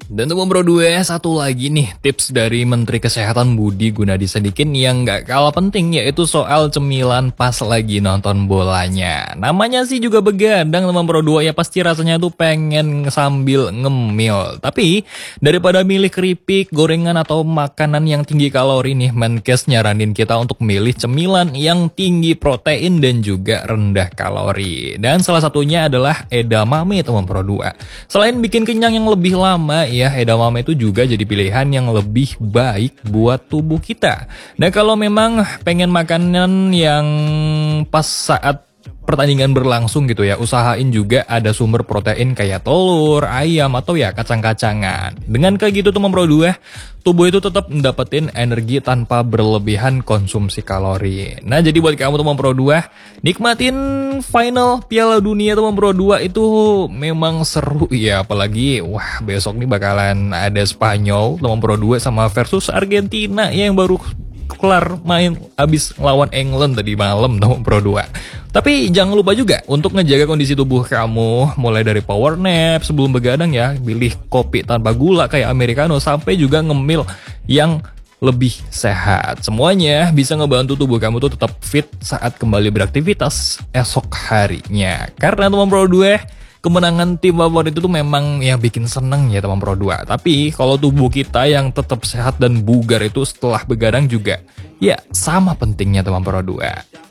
Dan teman Bro 2, satu lagi nih tips dari Menteri Kesehatan Budi Gunadi Sadikin yang gak kalah penting, yaitu soal cemilan pas lagi nonton bolanya. Namanya sih juga begadang teman Bro 2, ya pasti rasanya tuh pengen sambil ngemil. Tapi daripada milih keripik, gorengan atau makanan yang tinggi kalori nih, Menkes nyaranin kita untuk milih cemilan yang tinggi protein dan juga rendah kalori. Dan salah satunya adalah edamame teman Bro 2. Selain bikin kenyang yang lebih lama ya, edamame itu juga jadi pilihan yang lebih baik buat tubuh kita. Nah, kalau memang pengen makanan yang pas saat pertandingan berlangsung gitu ya, usahain juga ada sumber protein kayak telur, ayam, atau ya kacang-kacangan. Dengan kayak gitu teman Bro 2, tubuh itu tetap mendapatkan energi tanpa berlebihan konsumsi kalori. Nah, jadi buat kamu teman Bro 2, nikmatin final Piala Dunia teman Bro 2 itu memang seru ya, apalagi wah besok nih bakalan ada Spanyol teman Bro 2 sama versus Argentina yang baru kelar main abis lawan England tadi malam teman Bro 2. Tapi jangan lupa juga untuk ngejaga kondisi tubuh kamu, mulai dari power nap sebelum begadang ya, pilih kopi tanpa gula kayak americano, sampai juga ngemil yang lebih sehat. Semuanya bisa ngebantu tubuh kamu tuh tetap fit saat kembali beraktivitas esok harinya. Karena teman Bro 2, kemenangan tim favorit itu memang ya bikin seneng ya teman Pro 2. Tapi kalau tubuh kita yang tetap sehat dan bugar itu setelah begadang juga ya sama pentingnya teman Pro 2.